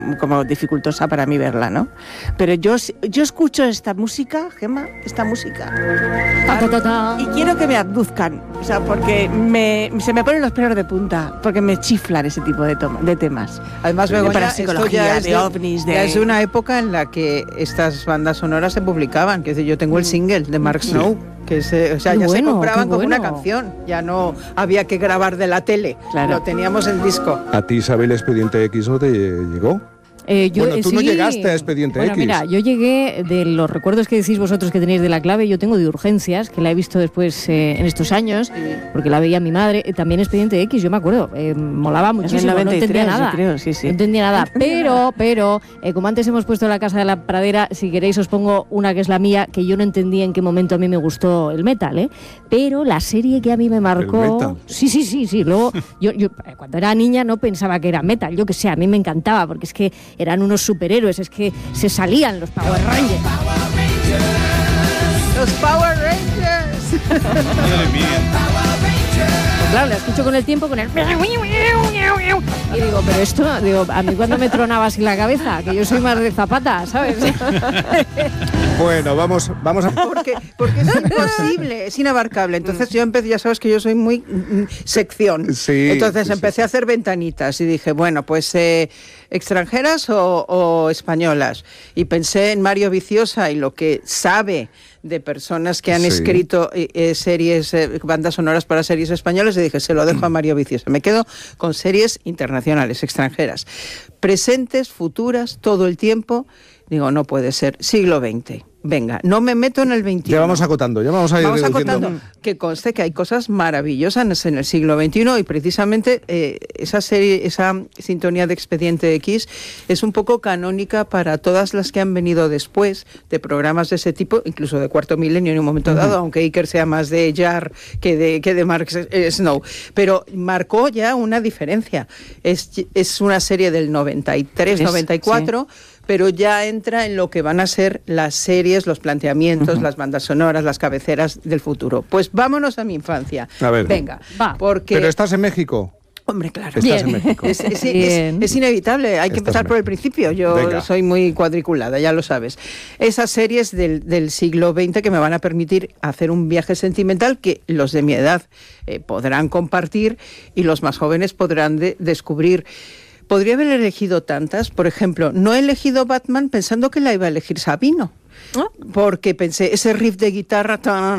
como dificultosa para mí verla, ¿no? Pero yo escucho esta música, Gemma, y quiero que me abduzcan, o sea, porque se me ponen los pelos de punta, porque me chiflan ese tipo de temas. Además, Begoña, para psicología, esto de ovnis, ya es una época en la que estas bandas sonoras se publicaban, que es decir, yo tengo el single de Mark Snow, que se compraban como una canción, ya no había que grabar de la tele, lo teníamos en disco. ¿A ti, Isabel, Expediente X no te llegó? Tú no llegaste a Expediente X. Mira, yo llegué de los recuerdos que decís vosotros que tenéis de La Clave, yo tengo de Urgencias, que la he visto después en estos años, porque la veía mi madre, también Expediente X, yo me acuerdo, molaba muchísimo, 93, no entendía nada, creo, sí. No entendía nada, pero como antes hemos puesto La Casa de la Pradera, si queréis os pongo una que es la mía, que yo no entendía en qué momento a mí me gustó el metal, pero la serie que a mí me marcó... Sí, luego yo cuando era niña no pensaba que era metal, yo que sé, a mí me encantaba, porque es que eran unos superhéroes, es que se salían los Power Rangers. ¡Los Power Rangers! Claro, la escucho con el tiempo, con el... Y digo, pero esto, a mí cuando me tronaba así la cabeza, que yo soy más de Zapata, ¿sabes? Bueno, vamos a... Porque es imposible, es inabarcable. Entonces yo empecé, ya sabes que yo soy muy sección. Sí, entonces empecé a hacer ventanitas y dije, bueno, pues extranjeras o españolas. Y pensé en Mario Viciosa y lo que sabe de personas que han escrito series, bandas sonoras para series españolas, y dije, se lo dejo a Mario Viciosa. Me quedo con series internacionales, extranjeras, presentes, futuras, todo el tiempo. Digo, no puede ser, siglo XX. Venga, no me meto en el XXI. Ya vamos acotando, vamos a ir acotando. Que conste que hay cosas maravillosas en el siglo XXI y precisamente esa sintonía de Expediente X es un poco canónica para todas las que han venido después de programas de ese tipo, incluso de Cuarto Milenio en un momento dado, aunque Iker sea más de Jar que de Mark Snow. Pero marcó ya una diferencia. Es una serie del 93, 94... Sí. Pero ya entra en lo que van a ser las series, los planteamientos, las bandas sonoras, las cabeceras del futuro. Pues vámonos a mi infancia. A ver, venga, porque... ¿Pero estás en México? Hombre, claro. Estás en México. Es inevitable, hay que empezar por el principio. Yo soy muy cuadriculada, ya lo sabes. Esas series del siglo XX que me van a permitir hacer un viaje sentimental que los de mi edad podrán compartir y los más jóvenes podrán descubrir. Podría haber elegido tantas, por ejemplo, no he elegido Batman pensando que la iba a elegir Sabino. Porque pensé, ese riff de guitarra,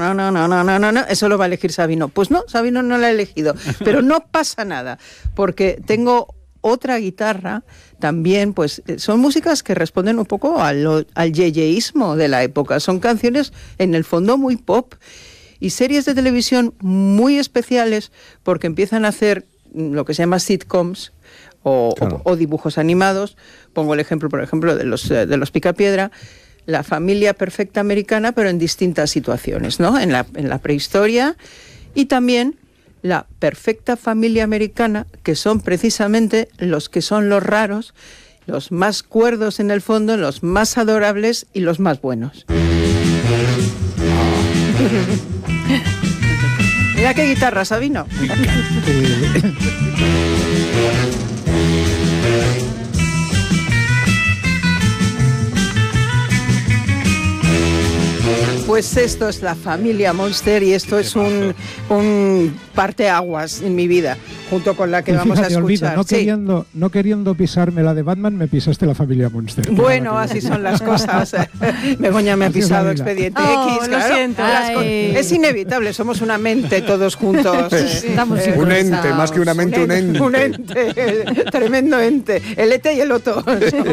eso lo va a elegir Sabino. Pues no, Sabino no la ha elegido, pero no pasa nada, porque tengo otra guitarra también, pues son músicas que responden un poco al yeyeísmo de la época, son canciones en el fondo muy pop y series de televisión muy especiales porque empiezan a hacer lo que se llama sitcoms, o dibujos animados. Pongo el ejemplo, por ejemplo, de los Picapiedra, la familia perfecta americana, pero en distintas situaciones, ¿no? En la prehistoria, y también la perfecta familia americana, que son precisamente los que son los raros, los más cuerdos en el fondo, los más adorables y los más buenos. Mira qué guitarra, Sabino. Pues esto es la familia Monster y esto es un parteaguas en mi vida, junto con la que vamos a escuchar. Olvida, no queriendo pisarme la de Batman, me pisaste la familia Monster. Bueno, así son las cosas. Begoña me ha pisado Expediente X. Lo siento. Es inevitable, somos una mente todos juntos. Un ente, más que una mente, un ente. Un ente, tremendo ente. El ete y el oto.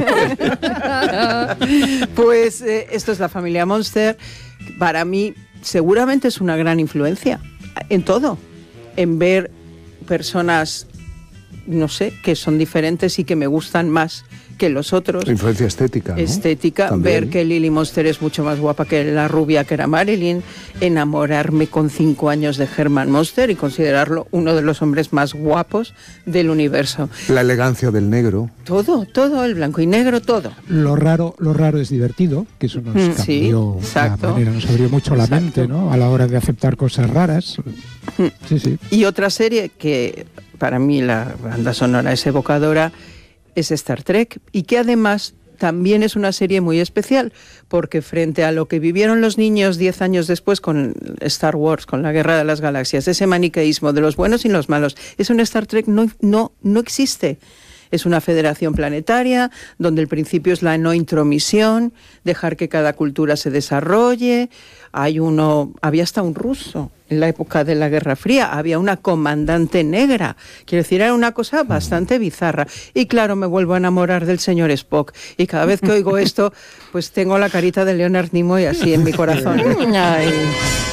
Pues esto es la familia Monster. Para mí seguramente es una gran influencia en todo, en ver personas, no sé, que son diferentes y que me gustan más que los otros. Influencia estética, ¿no? Estética, también. Ver que Lily Monster es mucho más guapa que la rubia que era Marilyn, enamorarme con 5 años de Herman Monster y considerarlo uno de los hombres más guapos del universo. La elegancia del negro. Todo, el blanco y negro, todo. Lo raro es divertido, que eso nos cambió la manera, nos abrió mucho la mente, ¿no? A la hora de aceptar cosas raras. Sí. Y otra serie que para mí la banda sonora es evocadora, es Star Trek, y que además también es una serie muy especial, porque frente a lo que vivieron los niños 10 años después con Star Wars, con la Guerra de las Galaxias, ese maniqueísmo de los buenos y los malos, es un Star Trek no existe. Es una federación planetaria donde el principio es la no intromisión, dejar que cada cultura se desarrolle. Había hasta un ruso en la época de la Guerra Fría, había una comandante negra. Quiero decir, era una cosa bastante bizarra. Y claro, me vuelvo a enamorar del señor Spock. Y cada vez que oigo esto, pues tengo la carita de Leonard Nimoy así en mi corazón. Ay.